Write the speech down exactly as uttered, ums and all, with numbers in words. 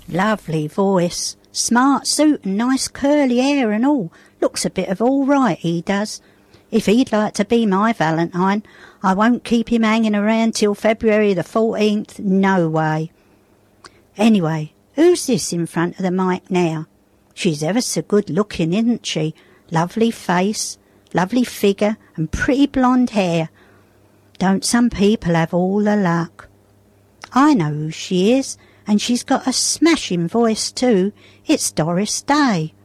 Lovely voice, smart suit and nice curly hair and all. Looks a bit of all right, he does. If he'd like to be my Valentine, I won't keep him hanging around till February the fourteenth, no way. Anyway, who's this in front of the mic now? She's ever so good looking, isn't she? Lovely face, lovely figure and pretty blonde hair. Don't some people have all the luck? I know who she is, and she's got a smashing voice too. It's Doris Day.